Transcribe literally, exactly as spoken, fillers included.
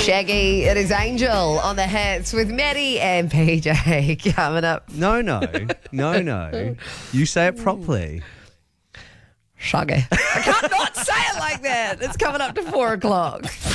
Shaggy, it is Angel on the hits with Maddie and P J coming up. No, no, no, no. You say it properly. Shaggy. I can't not say it like that. It's coming up to four o'clock.